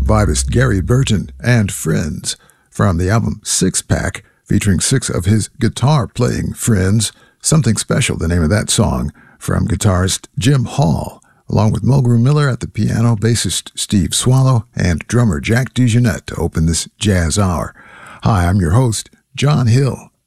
vibist Gary Burton and Friends from the album Six Pack, featuring 6 of his guitar-playing friends. Something Special, the name of that song, from guitarist Jim Hall, along with Mulgrew Miller at the piano, bassist Steve Swallow, and drummer Jack DeJohnette to open this jazz hour. Hi, I'm your host, John Hill.